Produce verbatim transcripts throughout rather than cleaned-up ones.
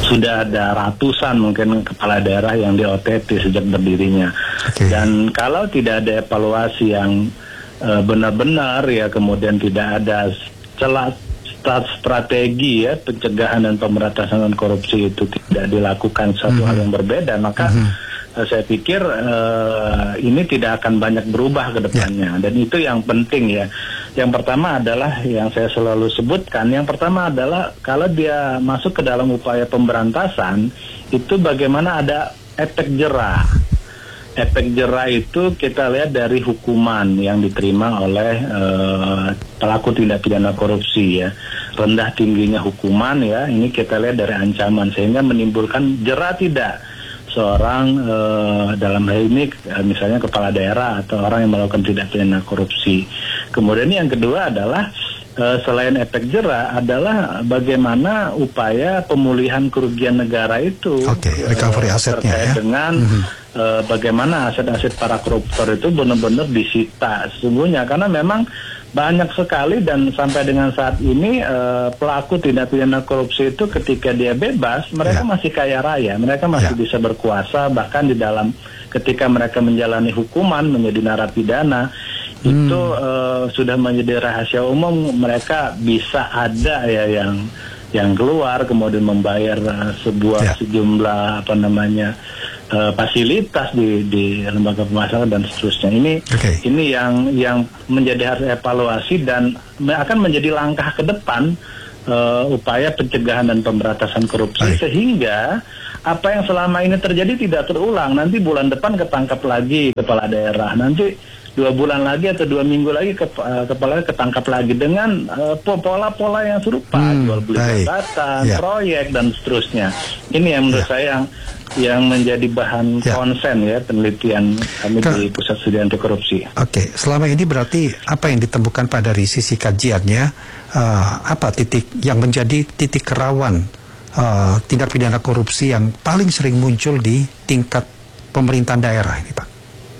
sudah ada ratusan mungkin kepala daerah yang di O T T sejak berdirinya. Okay. Dan kalau tidak ada evaluasi yang uh, benar-benar ya, kemudian tidak ada celah strategi ya pencegahan dan pemberantasan korupsi itu tidak dilakukan satu mm-hmm. hal yang berbeda, maka mm-hmm. uh, saya pikir uh, ini tidak akan banyak berubah ke depannya. Yeah. Dan itu yang penting ya. Yang pertama adalah yang saya selalu sebutkan, yang pertama adalah kalau dia masuk ke dalam upaya pemberantasan itu bagaimana ada efek jerah. Efek jerah itu kita lihat dari hukuman yang diterima oleh uh, pelaku tindak pidana korupsi ya. Rendah tingginya hukuman ya, ini kita lihat dari ancaman sehingga menimbulkan jerah tidak seorang uh, dalam hal ini uh, misalnya kepala daerah atau orang yang melakukan tindak pidana korupsi. Kemudian yang kedua adalah uh, selain efek jerah adalah bagaimana upaya pemulihan kerugian negara itu. Oke, okay, recovery uh, asetnya terkait ya. dengan mm-hmm. uh, bagaimana aset-aset para koruptor itu benar-benar disita sesungguhnya, karena memang banyak sekali dan sampai dengan saat ini uh, pelaku tindak pidana korupsi itu ketika dia bebas mereka yeah. masih kaya raya, mereka masih yeah. bisa berkuasa, bahkan di dalam ketika mereka menjalani hukuman menjadi narapidana hmm. itu uh, sudah menjadi rahasia umum, mereka bisa ada ya yang yang keluar kemudian membayar uh, sebuah yeah. sejumlah apa namanya Uh, fasilitas di di lembaga pemasaran dan seterusnya. Ini okay. ini yang yang menjadi harus evaluasi dan akan menjadi langkah ke depan uh, upaya pencegahan dan pemberantasan korupsi. Baik. Sehingga apa yang selama ini terjadi tidak terulang. Nanti bulan depan ketangkap lagi kepala daerah, nanti dua bulan lagi atau dua minggu lagi ke, uh, kepala ketangkap lagi dengan uh, pola-pola yang serupa, hmm, jual beli jabatan, yeah. proyek dan seterusnya. Ini yang menurut yeah. saya yang yang menjadi bahan ya. konsen ya penelitian kami Ke, di Pusat Studi Anti Korupsi. Oke, okay. Selama ini berarti apa yang ditemukan Pak dari sisi kajiannya, uh, apa titik yang menjadi titik rawan uh, tindak pidana korupsi yang paling sering muncul di tingkat pemerintahan daerah ini, Pak?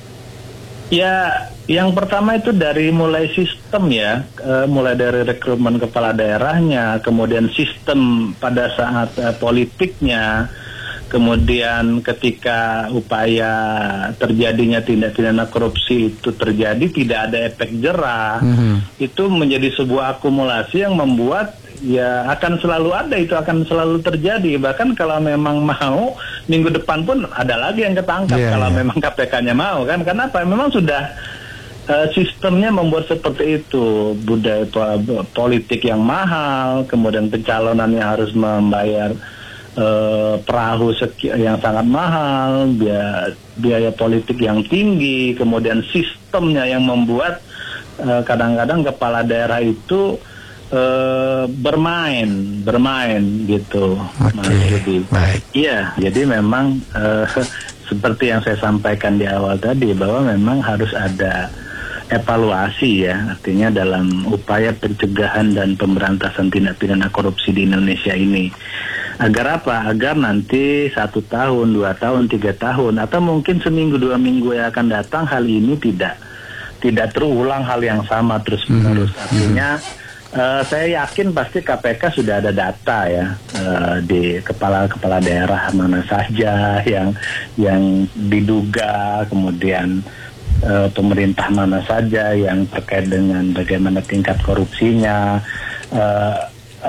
Ya, yang pertama itu dari mulai sistem ya, uh, mulai dari rekrutmen kepala daerahnya, kemudian sistem pada saat uh, politiknya. Kemudian ketika upaya terjadinya tindak pidana korupsi itu terjadi tidak ada efek jerah, mm-hmm. itu menjadi sebuah akumulasi yang membuat ya akan selalu ada, itu akan selalu terjadi. Bahkan kalau memang mau minggu depan pun ada lagi yang ketangkap yeah, kalau yeah. memang K P K-nya mau kan. Kenapa? Memang sudah uh, sistemnya membuat seperti itu, budaya politik yang mahal, kemudian pencalonannya harus membayar Uh, perahu seki- yang sangat mahal, biaya, biaya politik yang tinggi, kemudian sistemnya yang membuat uh, kadang-kadang kepala daerah itu uh, bermain, bermain gitu. Okay. Baik. Iya, jadi memang uh, seperti yang saya sampaikan di awal tadi bahwa memang harus ada evaluasi ya, artinya dalam upaya pencegahan dan pemberantasan tindak pidana korupsi di Indonesia ini. Agar apa? Agar nanti satu tahun, dua tahun, tiga tahun, atau mungkin seminggu, dua minggu yang akan datang hal ini tidak tidak terulang hal yang sama terus menerus. Mm-hmm. Artinya uh, saya yakin pasti K P K sudah ada data ya uh, di kepala-kepala daerah mana saja yang yang diduga, kemudian uh, pemerintah mana saja yang terkait dengan bagaimana tingkat korupsinya. Uh,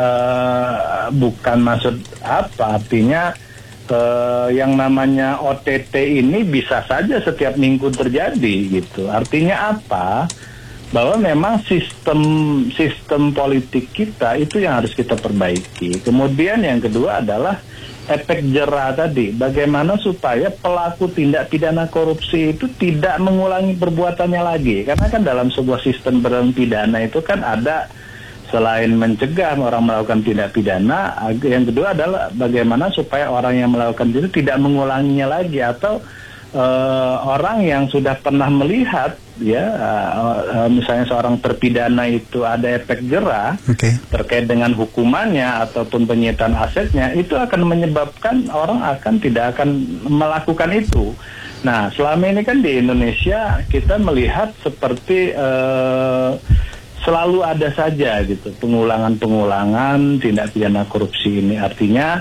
Uh, bukan maksud apa, artinya uh, yang namanya O T T ini bisa saja setiap minggu terjadi gitu. Artinya apa? Bahwa memang sistem sistem politik kita itu yang harus kita perbaiki. Kemudian yang kedua adalah efek jerah tadi. Bagaimana supaya pelaku tindak pidana korupsi itu tidak mengulangi perbuatannya lagi? Karena kan dalam sebuah sistem pidana itu kan ada, selain mencegah orang melakukan tindak pidana, yang kedua adalah bagaimana supaya orang yang melakukan itu tidak mengulanginya lagi, atau uh, orang yang sudah pernah melihat ya uh, uh, misalnya seorang terpidana itu ada efek jerah okay. terkait dengan hukumannya ataupun penyitaan asetnya, itu akan menyebabkan orang akan tidak akan melakukan itu. Nah, selama ini kan di Indonesia kita melihat seperti uh, selalu ada saja gitu pengulangan-pengulangan tindak pidana korupsi ini. Artinya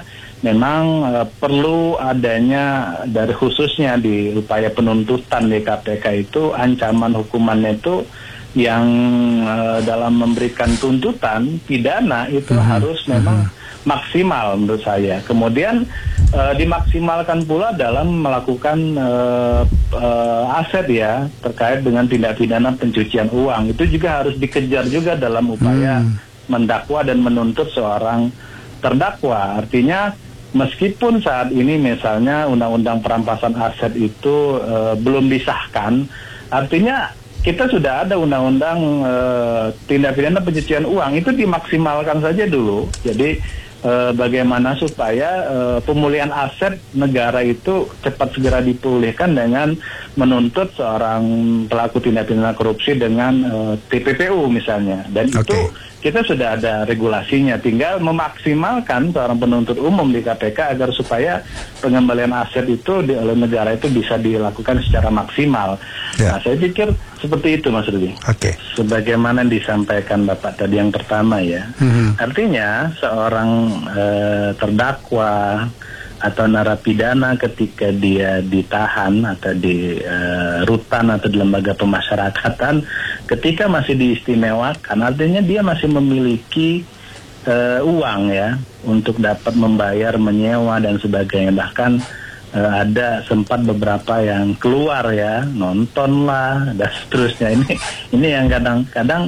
memang uh, perlu adanya dari khususnya di upaya penuntutan di K P K itu ancaman hukumannya itu yang uh, dalam memberikan tuntutan pidana itu mm-hmm. harus memang mm-hmm. maksimal menurut saya. Kemudian uh, dimaksimalkan pula dalam melakukan uh, uh, aset ya terkait dengan tindak pidana pencucian uang. Itu juga harus dikejar juga dalam upaya mm. mendakwa dan menuntut seorang terdakwa. Artinya meskipun saat ini misalnya undang-undang perampasan aset itu uh, belum disahkan, artinya kita sudah ada undang-undang uh, tindak pidana pencucian uang, itu dimaksimalkan saja dulu. Jadi uh, bagaimana supaya uh, pemulihan aset negara itu cepat segera dipulihkan dengan menuntut seorang pelaku tindak pidana korupsi dengan uh, T P P U misalnya. Dan okay. itu kita sudah ada regulasinya, tinggal memaksimalkan seorang penuntut umum di K P K agar supaya pengembalian aset itu di, oleh negara itu bisa dilakukan secara maksimal. Ya. Nah, saya pikir seperti itu Mas Rudi. Oke. Okay. Sebagaimana disampaikan Bapak tadi yang pertama ya, mm-hmm. artinya seorang eh, terdakwa atau narapidana ketika dia ditahan atau di uh, rutan atau di lembaga pemasyarakatan, ketika masih diistimewakan, artinya dia masih memiliki uh, uang ya untuk dapat membayar, menyewa dan sebagainya. Bahkan uh, ada sempat beberapa yang keluar ya, nonton lah dan seterusnya. Ini ini yang kadang-kadang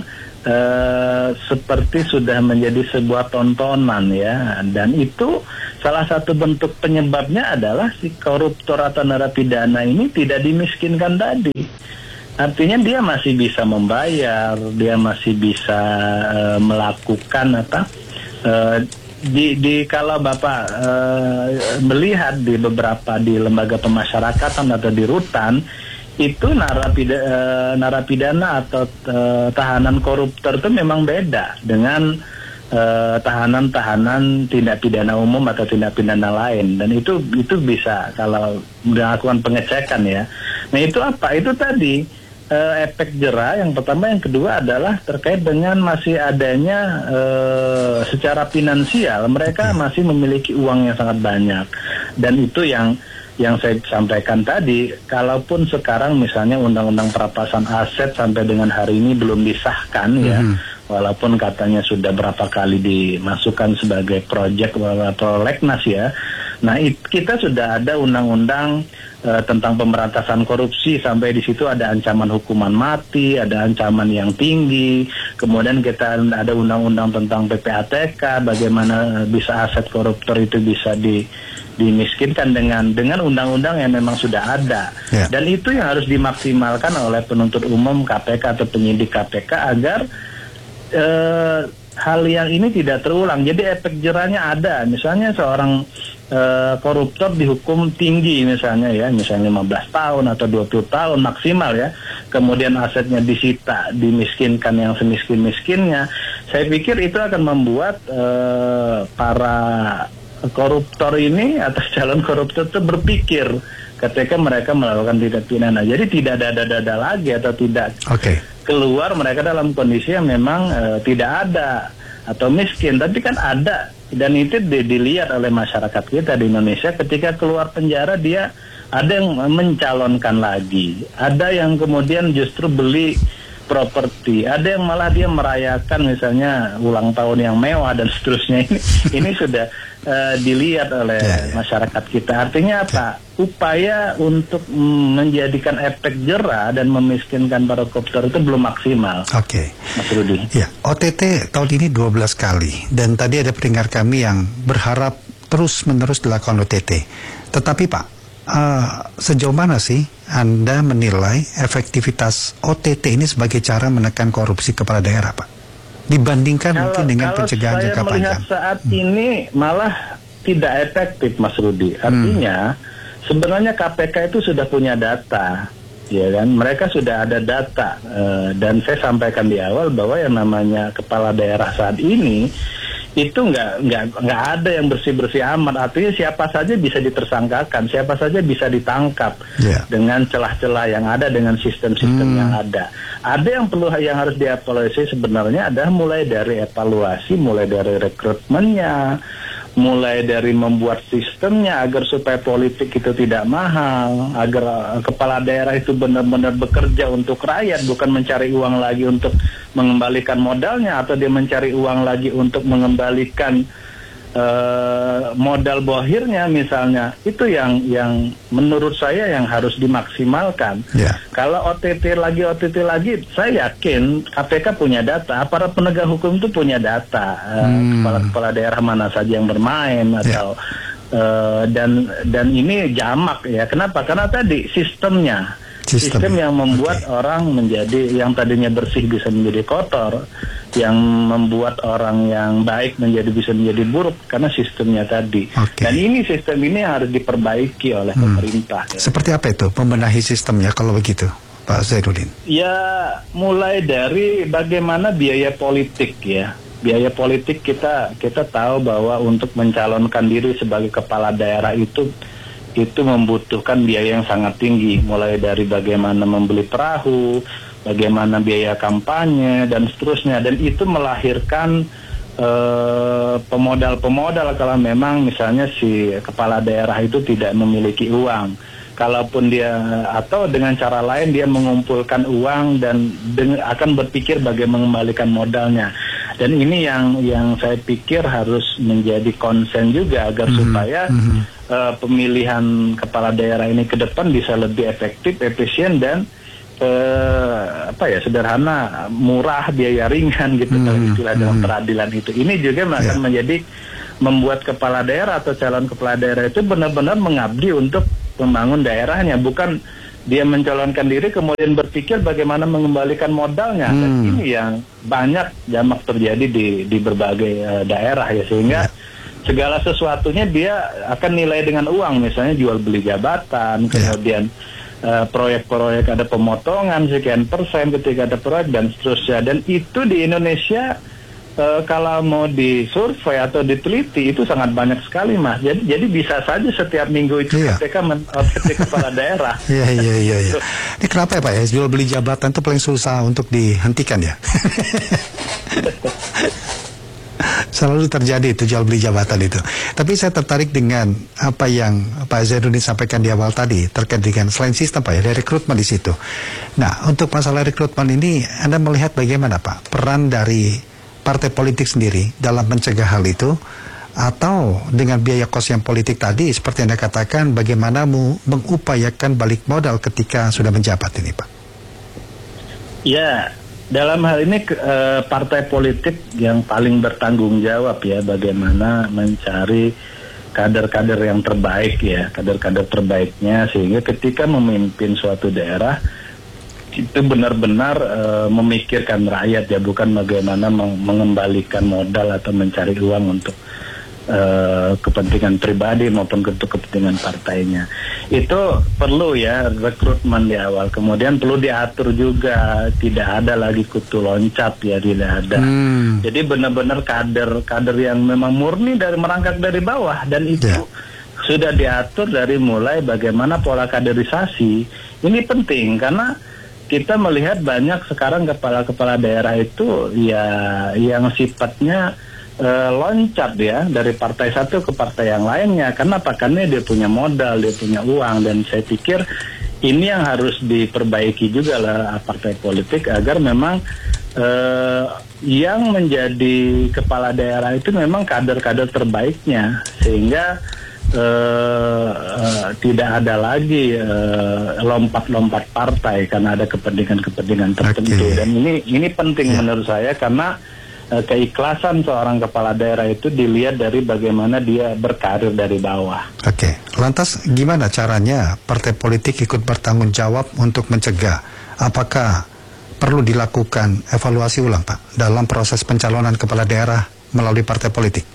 Uh, seperti sudah menjadi sebuah tontonan ya, dan itu salah satu bentuk penyebabnya adalah si koruptor atau narapidana ini tidak dimiskinkan tadi. Artinya dia masih bisa membayar, dia masih bisa uh, melakukan apa uh, di, di kalau Bapak uh, melihat di beberapa di lembaga pemasyarakatan atau di rutan, itu narapida, uh, narapidana atau uh, tahanan koruptor itu memang beda dengan uh, tahanan-tahanan tindak pidana umum atau tindak pidana lain, dan itu itu bisa kalau melakukan pengecekan ya. Nah itu apa? Itu tadi uh, efek jera yang pertama, yang kedua adalah terkait dengan masih adanya uh, secara finansial mereka masih memiliki uang yang sangat banyak, dan itu yang yang saya sampaikan tadi, kalaupun sekarang misalnya undang-undang perampasan aset sampai dengan hari ini belum disahkan mm-hmm. ya, walaupun katanya sudah berapa kali dimasukkan sebagai proyek atau legnas ya. Nah, it, kita sudah ada undang-undang uh, tentang pemberantasan korupsi, sampai di situ ada ancaman hukuman mati, ada ancaman yang tinggi. Kemudian kita ada undang-undang tentang P P A T K, bagaimana bisa aset koruptor itu bisa di dimiskinkan dengan dengan undang-undang yang memang sudah ada. Yeah. Dan itu yang harus dimaksimalkan oleh penuntut umum K P K atau penyidik K P K agar uh, hal yang ini tidak terulang. Jadi efek jerahnya ada. Misalnya seorang uh, koruptor dihukum tinggi misalnya ya, misalnya lima belas tahun atau dua puluh tahun maksimal ya. Kemudian asetnya disita, dimiskinkan yang semiskin-miskinnya. Saya pikir itu akan membuat uh, para koruptor ini atau calon koruptor itu berpikir ketika mereka melakukan tindak pidana. Jadi tidak ada dada-dada lagi atau tidak okay. keluar mereka dalam kondisi yang memang uh, tidak ada atau miskin, tapi kan ada, dan itu di, dilihat oleh masyarakat kita di Indonesia. Ketika keluar penjara dia ada yang mencalonkan lagi, ada yang kemudian justru beli properti, ada yang malah dia merayakan misalnya ulang tahun yang mewah dan seterusnya. Ini ini sudah uh, dilihat oleh yeah, yeah. masyarakat kita. Artinya apa? Yeah. Upaya untuk mm, menjadikan efek jera dan memiskinkan para koruptor itu belum maksimal. Oke, okay. Mas Rudi. Ya, O T T tahun ini dua belas kali, dan tadi ada pendengar kami yang berharap terus-menerus dilakukan O T T. Tetapi Pak, Uh, sejauh mana sih Anda menilai efektivitas O T T ini sebagai cara menekan korupsi kepala daerah, Pak? Dibandingkan kalau, mungkin dengan pencegahan jangka panjang. Kalau saya melihat saat hmm. ini malah tidak efektif, Mas Rudi. Artinya hmm. sebenarnya K P K itu sudah punya data, ya kan? Mereka sudah ada data, uh, dan saya sampaikan di awal bahwa yang namanya kepala daerah saat ini itu nggak nggak nggak ada yang bersih bersih amat. Artinya siapa saja bisa ditersangkakan, siapa saja bisa ditangkap yeah. dengan celah-celah yang ada, dengan sistem-sistem hmm. yang ada. Ada yang perlu yang harus dievaluasi sebenarnya adalah mulai dari evaluasi, mulai dari rekrutmennya, mulai dari membuat sistemnya agar supaya politik itu tidak mahal, agar uh, kepala daerah itu benar-benar bekerja untuk rakyat, bukan mencari uang lagi untuk mengembalikan modalnya, atau dia mencari uang lagi untuk mengembalikan Uh, modal bohirnya misalnya. Itu yang yang menurut saya yang harus dimaksimalkan. Yeah. Kalau O T T lagi O T T lagi, saya yakin K P K punya data, aparat penegak hukum itu punya data, uh, hmm. kepala-kepala daerah mana saja yang bermain atau yeah. uh, dan dan ini jamak ya. Kenapa? Karena tadi sistemnya. Sistem, Sistem yang membuat okay. orang menjadi, yang tadinya bersih bisa menjadi kotor, yang membuat orang yang baik menjadi bisa menjadi buruk karena sistemnya tadi. Okay. Dan ini sistem ini harus diperbaiki oleh hmm. pemerintah. Ya. Seperti apa itu membenahi sistemnya kalau begitu, Pak Zainuddin? Ya, mulai dari bagaimana biaya politik ya. Biaya politik kita kita tahu bahwa untuk mencalonkan diri sebagai kepala daerah itu itu membutuhkan biaya yang sangat tinggi, mulai dari bagaimana membeli perahu, bagaimana biaya kampanye, dan seterusnya. Dan itu melahirkan uh, pemodal-pemodal kalau memang misalnya si kepala daerah itu tidak memiliki uang. Kalaupun dia, atau dengan cara lain dia mengumpulkan uang dan dengan, akan berpikir bagaimana mengembalikan modalnya. Dan ini yang yang saya pikir harus menjadi konsen juga agar mm-hmm. supaya mm-hmm. Uh, pemilihan kepala daerah ini ke depan bisa lebih efektif, efisien, dan uh, apa ya sederhana, murah, biaya ringan gitu mm-hmm. kalau istilah dalam peradilan itu. Ini juga akan yeah. menjadi membuat kepala daerah atau calon kepala daerah itu benar-benar mengabdi untuk membangun daerahnya, bukan dia mencalonkan diri kemudian berpikir bagaimana mengembalikan modalnya. Hmm. Dan ini yang banyak jamak terjadi di di berbagai uh, daerah ya, sehingga yeah. segala sesuatunya dia akan nilai dengan uang, misalnya jual beli jabatan, yeah. kemudian uh, proyek-proyek ada pemotongan sekian persen ketika ada proyek dan seterusnya. Dan itu di Indonesia uh, kalau mau disurvei atau diteliti itu sangat banyak sekali, Mas. Jadi jadi bisa saja setiap minggu itu yeah. ketika men- ketika kepala daerah. Iya iya iya. iya. Ini kenapa ya Pak ya, jual beli jabatan itu paling susah untuk dihentikan ya? Selalu terjadi itu jual beli jabatan itu. Tapi saya tertarik dengan apa yang Pak Zainuddin sampaikan di awal tadi terkait dengan selain sistem Pak ya, ada rekrutmen di situ. Nah, untuk masalah rekrutmen ini Anda melihat bagaimana Pak peran dari partai politik sendiri dalam mencegah hal itu, atau dengan biaya kos yang politik tadi seperti Anda katakan, bagaimana mengupayakan balik modal ketika sudah menjabat ini Pak? Ya, dalam hal ini eh, partai politik yang paling bertanggung jawab ya, bagaimana mencari kader-kader yang terbaik ya, kader-kader terbaiknya, sehingga ketika memimpin suatu daerah itu benar-benar uh, memikirkan rakyat ya, bukan bagaimana meng- mengembalikan modal atau mencari uang untuk uh, kepentingan pribadi maupun untuk kepentingan partainya. Itu perlu ya rekrutmen di awal, kemudian perlu diatur juga, tidak ada lagi kutu loncat ya, tidak ada. Hmm. Jadi benar-benar kader-kader yang memang murni dari merangkak dari bawah, dan itu yeah. sudah diatur dari mulai bagaimana pola kaderisasi. Ini penting karena kita melihat banyak sekarang kepala-kepala daerah itu ya yang sifatnya e, loncat ya dari partai satu ke partai yang lainnya. Karena pakannya dia punya modal, dia punya uang, dan saya pikir ini yang harus diperbaiki juga lah partai politik agar memang e, yang menjadi kepala daerah itu memang kader-kader terbaiknya, sehingga Uh, uh, tidak ada lagi uh, lompat-lompat partai karena ada kepentingan-kepentingan tertentu. Okay. Dan ini ini penting yeah. menurut saya, karena uh, keikhlasan seorang kepala daerah itu dilihat dari bagaimana dia berkarir dari bawah. Oke, okay. Lantas gimana caranya partai politik ikut bertanggung jawab untuk mencegah? Apakah perlu dilakukan evaluasi ulang Pak dalam proses pencalonan kepala daerah melalui partai politik?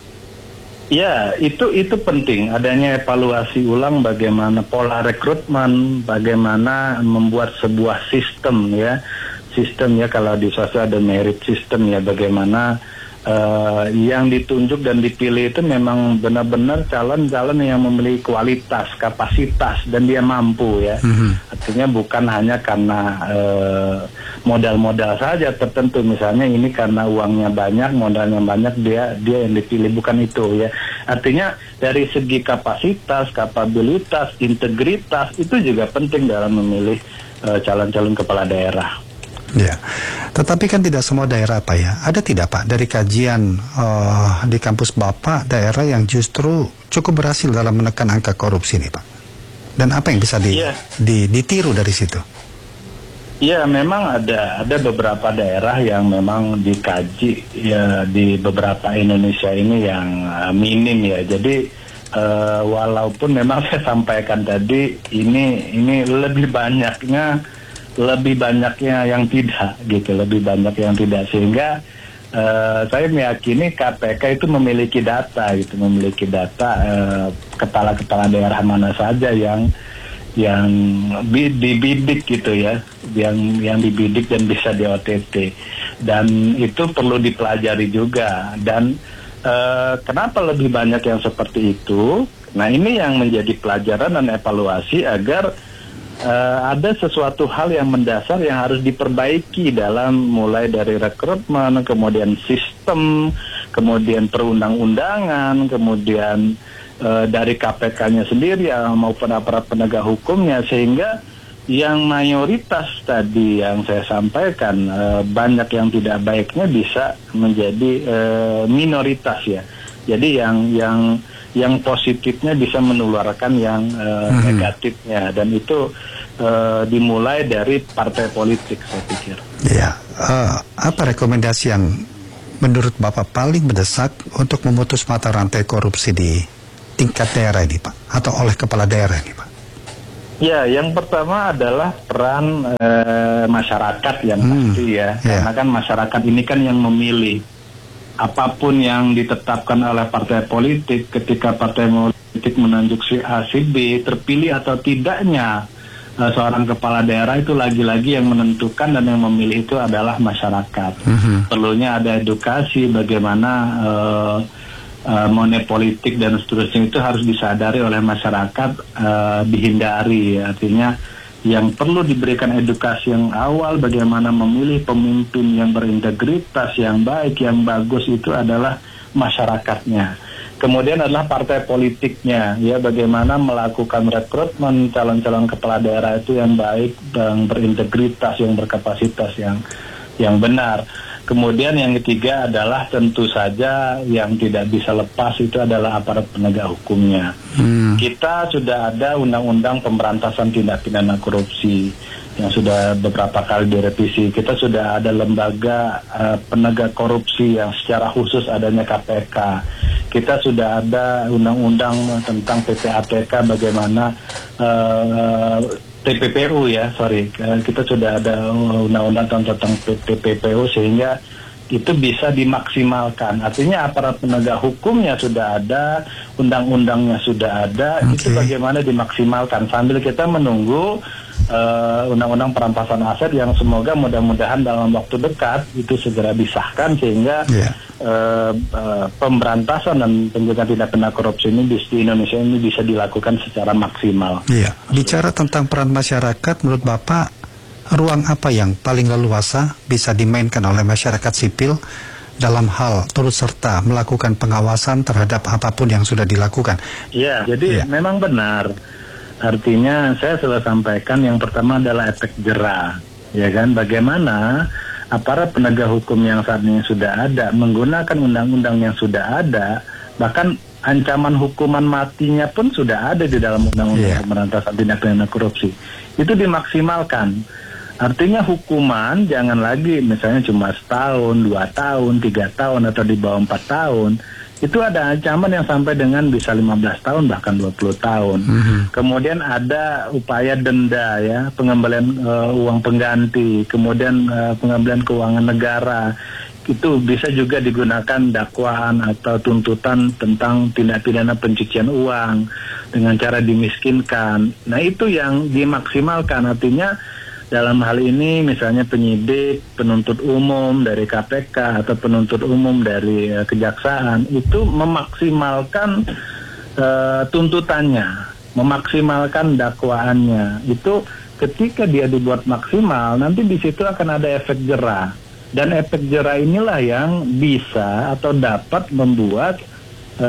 Ya, itu itu penting, adanya evaluasi ulang bagaimana pola rekrutmen, bagaimana membuat sebuah sistem ya, sistem ya, kalau di swasta ada merit system ya, bagaimana uh, yang ditunjuk dan dipilih itu memang benar-benar calon-calon yang memiliki kualitas, kapasitas, dan dia mampu ya. Mm-hmm. Artinya bukan hanya karena uh, modal-modal saja tertentu, misalnya ini karena uangnya banyak, modalnya banyak, dia dia yang dipilih, bukan itu ya. Artinya dari segi kapasitas, kapabilitas, integritas itu juga penting dalam memilih uh, calon-calon kepala daerah. Ya, tetapi kan tidak semua daerah Pak ya. Ada tidak Pak dari kajian uh, di kampus Bapak daerah yang justru cukup berhasil dalam menekan angka korupsi ini Pak? Dan apa yang bisa di, yeah. di, ditiru dari situ? Ya, memang ada ada beberapa daerah yang memang dikaji ya di beberapa Indonesia ini yang uh, minim ya. Jadi uh, walaupun memang saya sampaikan tadi ini ini lebih banyaknya lebih banyaknya yang tidak gitu, lebih banyak yang tidak sehingga uh, saya meyakini K P K itu memiliki data gitu, memiliki data uh, kepala-kepala daerah mana saja yang yang dibidik gitu ya, yang yang dibidik dan bisa di O T T, dan itu perlu dipelajari juga. Dan uh, kenapa lebih banyak yang seperti itu? Nah, ini yang menjadi pelajaran dan evaluasi agar Uh, ada sesuatu hal yang mendasar yang harus diperbaiki dalam mulai dari rekrutmen, kemudian sistem, kemudian perundang-undangan, kemudian uh, dari K P K-nya sendiri uh, maupun aparat penegak hukumnya, sehingga yang mayoritas tadi yang saya sampaikan uh, banyak yang tidak baiknya bisa menjadi uh, minoritas ya. Jadi yang yang yang positifnya bisa menularkan yang uh, hmm. negatifnya, dan itu uh, dimulai dari partai politik saya pikir. Ya, uh, apa rekomendasi yang menurut Bapak paling mendesak untuk memutus mata rantai korupsi di tingkat daerah ini Pak, atau oleh kepala daerah ini Pak? Ya, yang pertama adalah peran uh, masyarakat yang hmm. pasti ya, yeah. Karena kan masyarakat ini kan yang memilih. Apapun yang ditetapkan oleh partai politik, ketika partai politik menunjuk si A, si B, terpilih atau tidaknya uh, seorang kepala daerah itu lagi-lagi yang menentukan dan yang memilih itu adalah masyarakat. Mm-hmm. Perlunya ada edukasi bagaimana uh, uh, money politik dan seterusnya itu harus disadari oleh masyarakat, uh, dihindari. Artinya yang perlu diberikan edukasi yang awal bagaimana memilih pemimpin yang berintegritas, yang baik, yang bagus itu adalah masyarakatnya. Kemudian adalah partai politiknya, ya, bagaimana melakukan rekrutmen calon-calon kepala daerah itu yang baik, yang berintegritas, yang berkapasitas, yang yang benar. Kemudian yang ketiga adalah tentu saja yang tidak bisa lepas itu adalah aparat penegak hukumnya. Hmm. Kita sudah ada undang-undang pemberantasan tindak pidana korupsi yang sudah beberapa kali direvisi. Kita sudah ada lembaga uh, penegak korupsi yang secara khusus adanya K P K. Kita sudah ada undang-undang tentang P P A T K bagaimana uh, T P P U ya, sorry, kita sudah ada undang-undang tentang T P P U sehingga itu bisa dimaksimalkan. Artinya aparat penegak hukumnya sudah ada, undang-undangnya sudah ada, okay. Itu bagaimana dimaksimalkan sambil kita menunggu uh, undang-undang perampasan aset yang semoga mudah-mudahan dalam waktu dekat itu segera disahkan sehingga yeah. Uh, uh, pemberantasan dan pencegahan tindak pidana korupsi ini di Indonesia ini bisa dilakukan secara maksimal. Iya. Bicara tentang peran masyarakat, menurut Bapak ruang apa yang paling leluasa bisa dimainkan oleh masyarakat sipil dalam hal turut serta melakukan pengawasan terhadap apapun yang sudah dilakukan? Iya. Jadi ya. Memang benar. Artinya saya sudah sampaikan yang pertama adalah efek jerah, ya kan? Bagaimana aparat penegak hukum yang saat ini sudah ada menggunakan undang-undang yang sudah ada, bahkan ancaman hukuman matinya pun sudah ada di dalam undang-undang yeah. pemberantasan tindak pidana korupsi. Itu dimaksimalkan. Artinya hukuman jangan lagi misalnya cuma setahun, dua tahun, tiga tahun atau di bawah empat tahun. Itu ada ancaman yang sampai dengan bisa lima belas tahun bahkan dua puluh tahun. Mm-hmm. Kemudian ada upaya denda ya, pengembalian uh, uang pengganti, kemudian uh, pengembalian keuangan negara. Itu bisa juga digunakan dakwaan atau tuntutan tentang tindak pidana pencucian uang dengan cara dimiskinkan. Nah, itu yang dimaksimalkan. Artinya dalam hal ini misalnya penyidik, penuntut umum dari K P K atau penuntut umum dari uh, kejaksaan itu memaksimalkan uh, tuntutannya, memaksimalkan dakwaannya. Itu ketika dia dibuat maksimal, nanti di situ akan ada efek jerah. Dan efek jerah inilah yang bisa atau dapat membuat uh,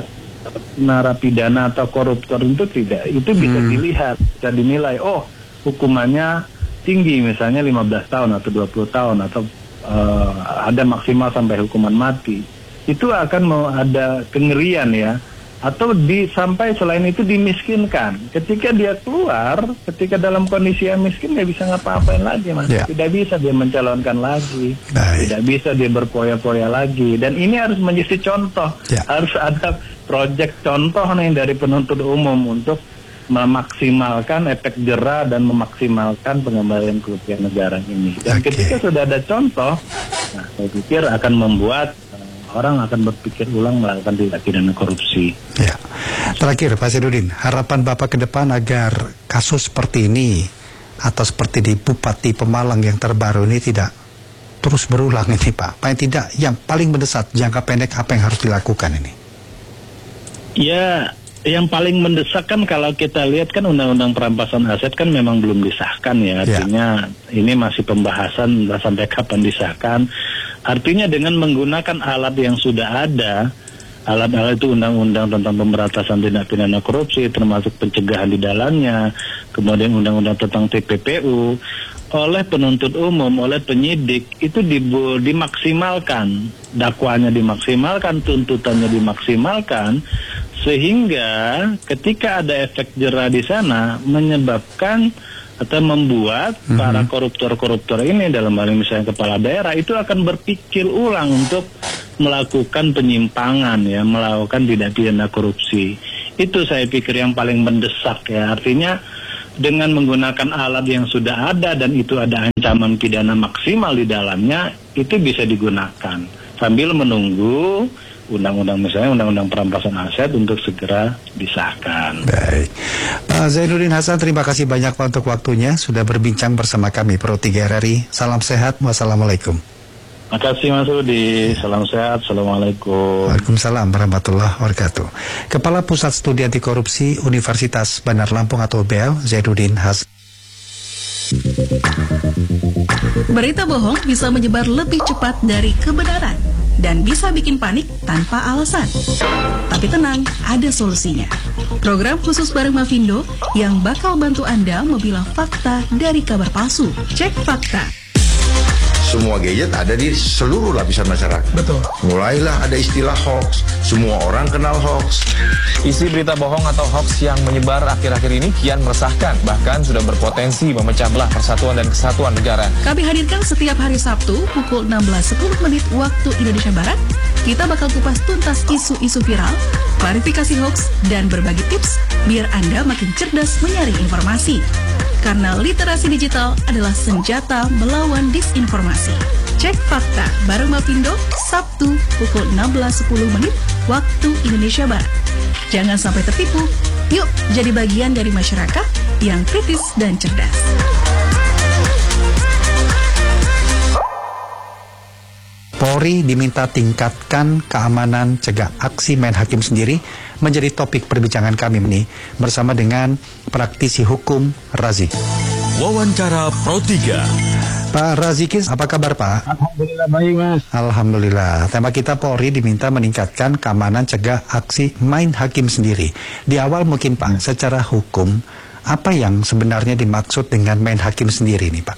narapidana atau koruptor itu tidak, itu bisa hmm. dilihat, bisa dinilai, oh hukumannya tinggi misalnya lima belas tahun atau dua puluh tahun atau uh, ada maksimal sampai hukuman mati. Itu akan mau ada kengerian ya, atau di sampai selain itu dimiskinkan. Ketika dia keluar, ketika dalam kondisi yang miskin nggak bisa ngapa-ngapain lagi, Mas. Yeah. Tidak bisa dia mencalonkan lagi, Baik. tidak bisa dia berpoya-poya lagi. Dan ini harus menjadi contoh, yeah. harus ada proyek contoh nih dari penuntut umum untuk memaksimalkan efek jera dan memaksimalkan pengembalian kerugian negara ini. Dan okay. ketika sudah ada contoh, nah, saya pikir akan membuat orang akan berpikir ulang melakukan tindak pidana korupsi. Ya. Terakhir, Pak Zainuddin, harapan Bapak ke depan agar kasus seperti ini atau seperti di Bupati Pemalang yang terbaru ini tidak terus berulang ini, Pak. Paling tidak yang paling mendesak jangka pendek apa yang harus dilakukan ini? Ya, yang paling mendesak kan kalau kita lihat kan undang-undang perampasan aset kan memang belum disahkan ya. Artinya ya. ini masih pembahasan sampai kapan disahkan. Artinya dengan menggunakan alat yang sudah ada, alat-alat itu undang-undang tentang pemberantasan tindak pidana korupsi, termasuk pencegahan di dalamnya, kemudian undang-undang tentang T P P U, oleh penuntut umum, oleh penyidik, itu dibu- dimaksimalkan, dakwaannya dimaksimalkan, tuntutannya dimaksimalkan, sehingga ketika ada efek jera di sana, menyebabkan atau membuat mm-hmm. para koruptor-koruptor ini, dalam hal ini misalnya kepala daerah, itu akan berpikir ulang untuk melakukan penyimpangan ya, melakukan tindak pidana korupsi. Itu saya pikir yang paling mendesak ya. Artinya dengan menggunakan alat yang sudah ada dan itu ada ancaman pidana maksimal di dalamnya, itu bisa digunakan sambil menunggu undang-undang misalnya undang-undang perampasan aset untuk segera disahkan. Baik, Pak Zainuddin Hasan, terima kasih banyak Pak untuk waktunya sudah berbincang bersama kami Pro tiga R R I. Salam sehat, wassalamualaikum. Terima kasih Mas Rudi, salam sehat, assalamualaikum. Waalaikumsalam warahmatullahi wabarakatuh. Kepala Pusat Studi Anti Korupsi Universitas Bandar Lampung atau U B L, Zainuddin Hasan. Berita bohong bisa menyebar lebih cepat dari kebenaran dan bisa bikin panik tanpa alasan. Tapi tenang, ada solusinya. Program khusus bareng Mavindo yang bakal bantu Anda memilah fakta dari kabar palsu. Cek fakta. Semua gadget ada di seluruh lapisan masyarakat. Betul. Mulailah ada istilah hoax. Semua orang kenal hoax. Isi berita bohong atau hoax yang menyebar akhir-akhir ini kian meresahkan, bahkan sudah berpotensi memecah belah persatuan dan kesatuan negara. Kami hadirkan setiap hari Sabtu pukul enam belas sepuluh menit waktu Indonesia Barat. Kita bakal kupas tuntas isu-isu viral, klarifikasi hoax, dan berbagi tips biar Anda makin cerdas menyaring informasi. Karena literasi digital adalah senjata melawan disinformasi. Cek fakta bareng Mavindo, Sabtu pukul enam belas sepuluh menit waktu Indonesia Barat. Jangan sampai tertipu. Yuk jadi bagian dari masyarakat yang kritis dan cerdas. Polri diminta tingkatkan keamanan cegah aksi main hakim sendiri menjadi topik perbincangan kami ini bersama dengan praktisi hukum Razi. Wawancara Pro tiga. Pak Razikis, apa kabar Pak? Alhamdulillah baik Mas. Alhamdulillah. Tema kita Polri diminta meningkatkan keamanan cegah aksi main hakim sendiri. Di awal mungkin Pak, secara hukum, apa yang sebenarnya dimaksud dengan main hakim sendiri nih Pak?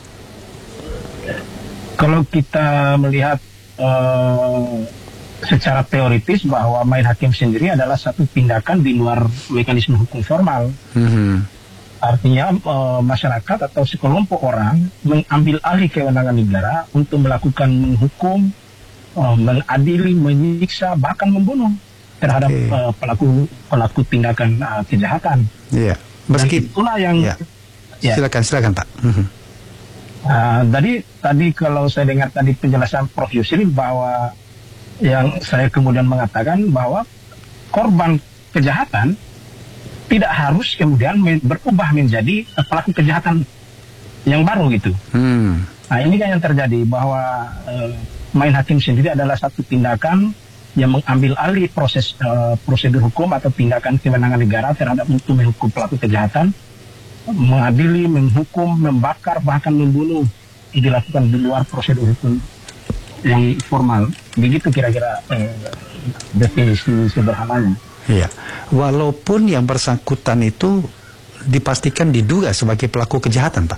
Kalau kita melihat uh, secara teoritis bahwa main hakim sendiri adalah satu tindakan di luar mekanisme hukum formal. Mm-hmm. Artinya uh, masyarakat atau sekelompok orang mengambil alih kewenangan negara untuk melakukan menghukum, uh, mengadili, menyiksa, bahkan membunuh terhadap okay. uh, pelaku pelaku tindakan uh, kejahatan. Iya. Yeah. Meski itulah yang yeah. ya. Silakan silakan Pak. Mm-hmm. Uh, tadi tadi kalau saya dengar tadi penjelasan Prof Yusri bahwa yang saya kemudian mengatakan bahwa korban kejahatan tidak harus kemudian berubah menjadi pelaku kejahatan yang baru gitu. Hmm. Nah ini kan yang terjadi bahwa uh, main hakim sendiri adalah satu tindakan yang mengambil alih proses uh, prosedur hukum atau tindakan kewenangan negara terhadap untuk menghukum pelaku kejahatan, mengadili, menghukum, membakar, bahkan membunuh dilakukan di luar prosedur hukum yang formal. Begitu kira-kira eh, definisi sederhananya. Iya. Walaupun yang bersangkutan itu dipastikan diduga sebagai pelaku kejahatan, Pak.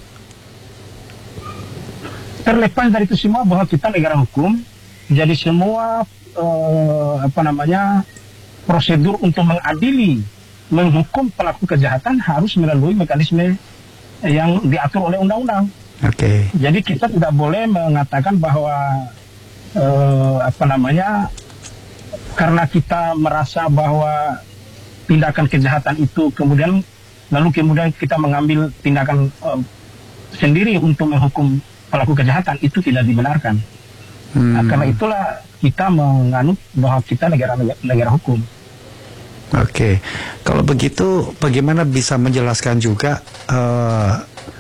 Terlepas dari itu semua bahwa kita negara hukum, jadi semua eh, apa namanya prosedur untuk mengadili, menghukum pelaku kejahatan harus melalui mekanisme yang diatur oleh undang-undang. Oke. Okay. Jadi kita tidak boleh mengatakan bahwa eh, apa namanya karena kita merasa bahwa tindakan kejahatan itu kemudian lalu kemudian kita mengambil tindakan eh, sendiri untuk menghukum pelaku kejahatan, itu tidak dibenarkan. Hmm. Nah, karena itulah kita menganut bahwa kita negara negara hukum. Oke, okay. Kalau begitu bagaimana bisa menjelaskan juga uh,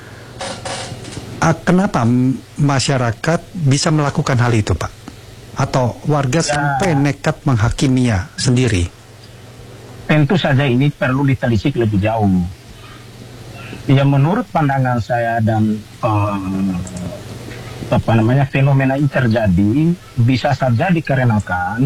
kenapa masyarakat bisa melakukan hal itu, Pak? Atau warga ya, sampai nekat menghakiminya sendiri? Tentu saja ini perlu ditelisik lebih jauh. Ya, menurut pandangan saya dan uh, apa namanya fenomena ini terjadi bisa saja dikarenakan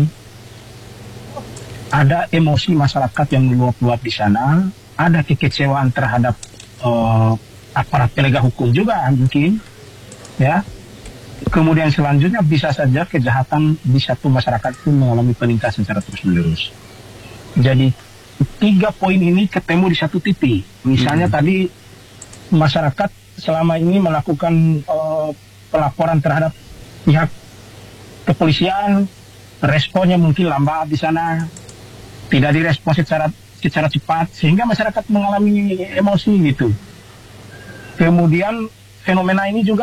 ada emosi masyarakat yang meluap-luap di sana, ada kekecewaan terhadap uh, aparat penegak hukum juga mungkin, ya. Kemudian selanjutnya bisa saja kejahatan di satu masyarakat itu mengalami peningkatan secara terus-menerus. Jadi tiga poin ini ketemu di satu titik. Misalnya hmm. tadi masyarakat selama ini melakukan uh, pelaporan terhadap pihak kepolisian, responnya mungkin lambat di sana, tidak direspon secara secara cepat sehingga masyarakat mengalami emosi gitu. Kemudian fenomena ini juga